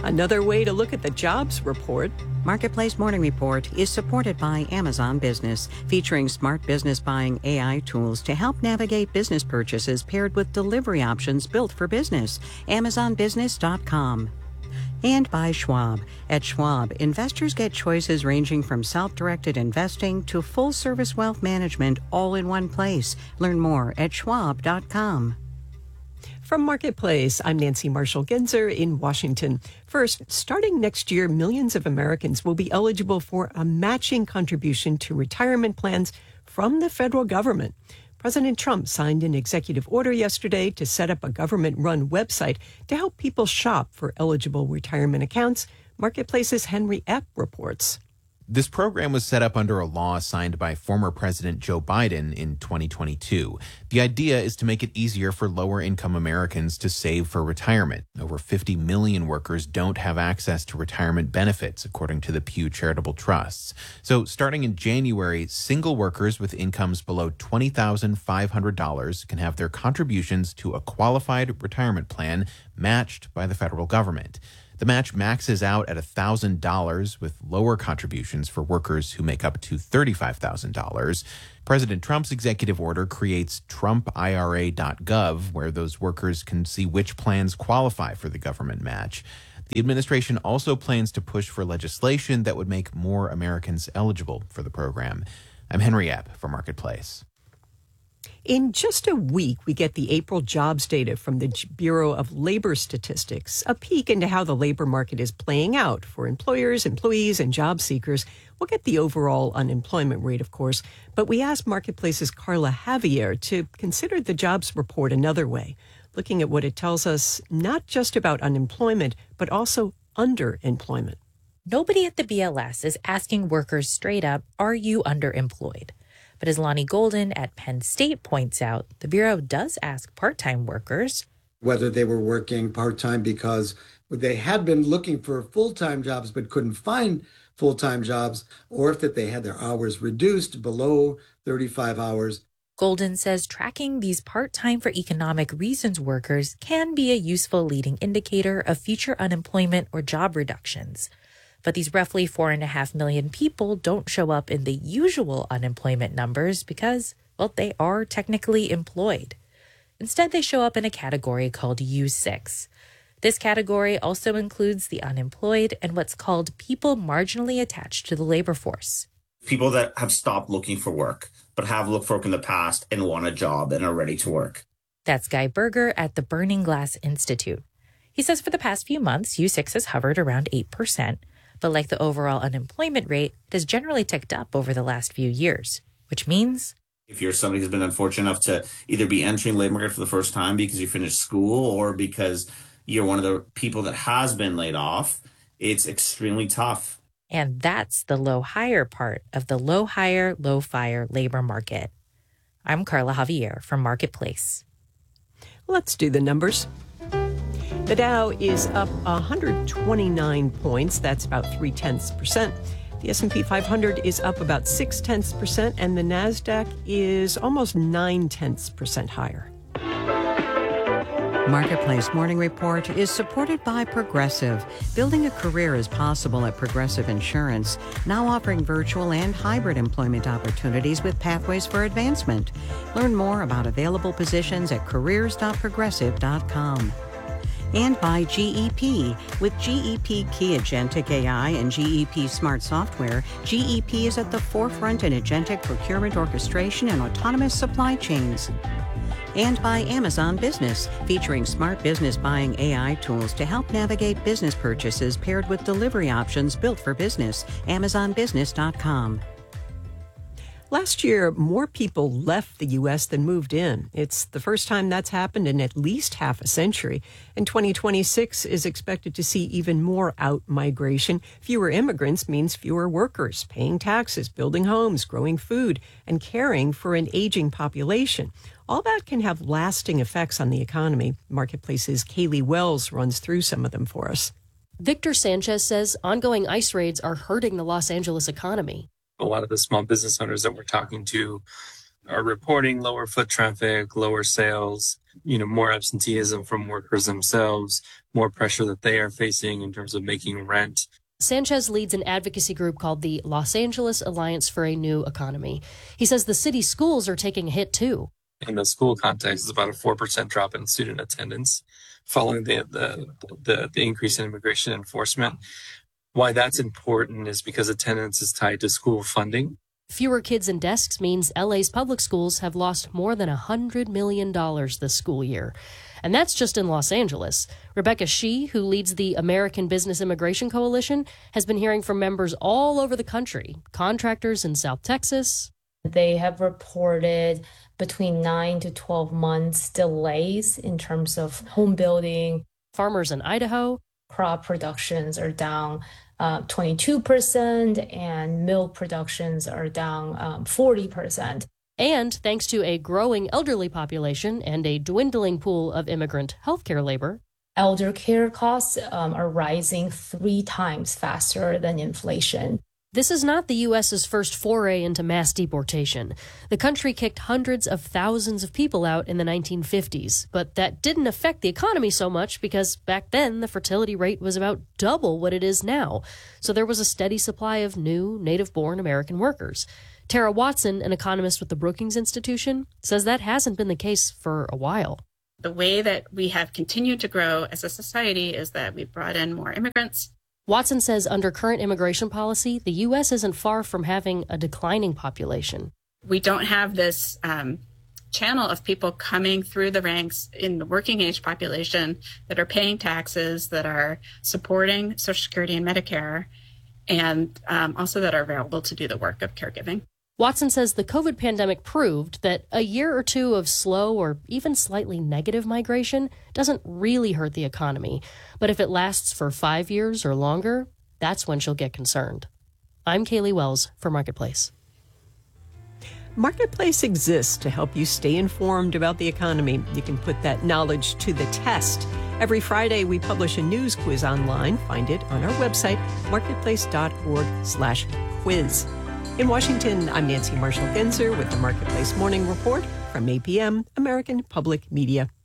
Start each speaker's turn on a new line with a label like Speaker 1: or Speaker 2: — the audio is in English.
Speaker 1: Another way to look at the jobs report.
Speaker 2: Marketplace Morning Report is supported by Amazon Business, featuring smart business buying AI tools to help navigate business purchases paired with delivery options built for business. AmazonBusiness.com. And by Schwab. At Schwab, investors get choices ranging from self-directed investing to full-service wealth management all in one place. Learn more at schwab.com.
Speaker 1: From Marketplace, I'm Nancy Marshall-Genzer in Washington. First, starting next year, millions of Americans will be eligible for a matching contribution to retirement plans from the federal government. President Trump signed an executive order yesterday to set up a government-run website to help people shop for eligible retirement accounts. Marketplace's Henry Epp reports.
Speaker 3: This program was set up under a law signed by former President Joe Biden in 2022. The idea is to make it easier for lower-income Americans to save for retirement. Over 50 million workers don't have access to retirement benefits, according to the Pew Charitable Trusts. So starting in January, single workers with incomes below $20,500 can have their contributions to a qualified retirement plan matched by the federal government. The match maxes out at $1,000 with lower contributions for workers who make up to $35,000. President Trump's executive order creates TrumpIRA.gov, where those workers can see which plans qualify for the government match. The administration also plans to push for legislation that would make more Americans eligible for the program. I'm Henry Epp for Marketplace.
Speaker 1: In just a week, we get the April jobs data from the Bureau of Labor Statistics, a peek into how the labor market is playing out for employers, employees, and job seekers. We'll get the overall unemployment rate, of course, but we asked Marketplace's Carla Javier to consider the jobs report another way, looking at what it tells us not just about unemployment, but also underemployment.
Speaker 4: Nobody at the BLS is asking workers straight up, are you underemployed? But as Lonnie Golden at Penn State points out, the Bureau does ask part-time workers
Speaker 5: whether they were working part-time because they had been looking for full-time jobs but couldn't find full-time jobs, or if that they had their hours reduced below 35 hours.
Speaker 4: Golden says tracking these part-time for economic reasons workers can be a useful leading indicator of future unemployment or job reductions. But these roughly 4.5 million people don't show up in the usual unemployment numbers because, well, they are technically employed. Instead, they show up in a category called U6. This category also includes the unemployed and what's called people marginally attached to the labor force.
Speaker 6: People that have stopped looking for work, but have looked for work in the past and want a job and are ready to work.
Speaker 4: That's Guy Berger at the Burning Glass Institute. He says for the past few months, U6 has hovered around 8%. But like the overall unemployment rate, it has generally ticked up over the last few years, which means
Speaker 6: if you're somebody who's been unfortunate enough to either be entering the labor market for the first time because you finished school or because you're one of the people that has been laid off, it's extremely tough.
Speaker 4: And that's the low-hire part of the low-hire, low-fire labor market. I'm Carla Javier from Marketplace.
Speaker 1: Let's do the numbers. The Dow is up 129 points. That's about 0.3%. The S&P 500 is up about 0.6%, and the NASDAQ is almost 0.9% higher.
Speaker 2: Marketplace Morning Report is supported by Progressive. Building a career is possible at Progressive Insurance, now offering virtual and hybrid employment opportunities with pathways for advancement. Learn more about available positions at careers.progressive.com. And by GEP. With GEP Key Agentic AI and GEP Smart Software, GEP is at the forefront in agentic procurement orchestration and autonomous supply chains. And by Amazon Business, featuring smart business buying AI tools to help navigate business purchases paired with delivery options built for business. AmazonBusiness.com.
Speaker 1: Last year, more people left the U.S. than moved in. It's the first time that's happened in at least half a century. And 2026 is expected to see even more out-migration. Fewer immigrants means fewer workers, paying taxes, building homes, growing food, and caring for an aging population. All that can have lasting effects on the economy. Marketplace's Kaylee Wells runs through some of them for us.
Speaker 7: Victor Sanchez says ongoing ICE raids are hurting the Los Angeles economy.
Speaker 8: A lot of the small business owners that we're talking to are reporting lower foot traffic, lower sales, more absenteeism from workers themselves, more pressure that they are facing in terms of making rent.
Speaker 7: Sanchez leads an advocacy group called the Los Angeles Alliance for a New Economy. He says the city's schools are taking a hit too.
Speaker 8: In the school context, it's about a 4% drop in student attendance following the increase in immigration enforcement. Why that's important is because attendance is tied to school funding.
Speaker 7: Fewer kids and desks means LA's public schools have lost more than $100 million this school year. And that's just in Los Angeles. Rebecca Shih, who leads the American Business Immigration Coalition, has been hearing from members all over the country, contractors in South Texas.
Speaker 9: They have reported between 9 to 12 months delays in terms of home building.
Speaker 7: Farmers in Idaho.
Speaker 9: Crop productions are down 22% and milk productions are down 40%.
Speaker 7: And thanks to a growing elderly population and a dwindling pool of immigrant healthcare labor,
Speaker 9: elder care costs are rising 3 times faster than inflation.
Speaker 7: This is not the U.S.'s first foray into mass deportation. The country kicked hundreds of thousands of people out in the 1950s, but that didn't affect the economy so much because back then the fertility rate was about double what it is now. So there was a steady supply of new, native-born American workers. Tara Watson, an economist with the Brookings Institution, says that hasn't been the case for a while.
Speaker 10: The way that we have continued to grow as a society is that we've brought in more immigrants.
Speaker 7: Watson says under current immigration policy, the U.S. isn't far from having a declining population.
Speaker 10: We don't have this channel of people coming through the ranks in the working age population that are paying taxes, that are supporting Social Security and Medicare, and also that are available to do the work of caregiving.
Speaker 7: Watson says the COVID pandemic proved that a year or two of slow or even slightly negative migration doesn't really hurt the economy. But if it lasts for 5 years or longer, that's when she'll get concerned. I'm Kaylee Wells for Marketplace.
Speaker 1: Marketplace exists to help you stay informed about the economy. You can put that knowledge to the test. Every Friday, we publish a news quiz online. Find it on our website, marketplace.org/quiz. In Washington, I'm Nancy Marshall-Genzer with the Marketplace Morning Report from APM, American Public Media.